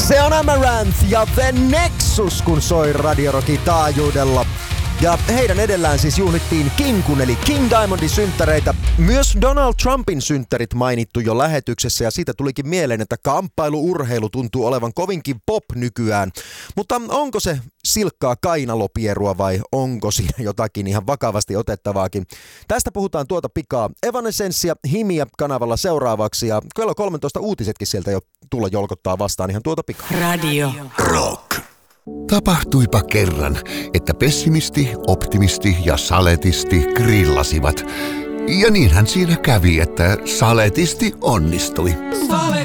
Se on Amaranth ja The Nexus, kun soi Radio Rockin taajuudella. Ja heidän edellään siis juhlittiin Kinkun eli King Diamondin synttäreitä. Myös Donald Trumpin synttärit mainittu jo lähetyksessä ja siitä tulikin mieleen, että kamppailuurheilu tuntuu olevan kovinkin pop nykyään. Mutta onko se silkkaa kainalopierua vai onko siinä jotakin ihan vakavasti otettavaakin? Tästä puhutaan tuota pikaa. Evanescence ja Himiä kanavalla seuraavaksi ja kello 13 uutisetkin sieltä jo tulla jolkottaa vastaan ihan tuota pikaa. Radio Rock. Tapahtuipa kerran, että pessimisti, optimisti ja saletisti grillasivat. Ja niinhän siinä kävi, että saletisti onnistui.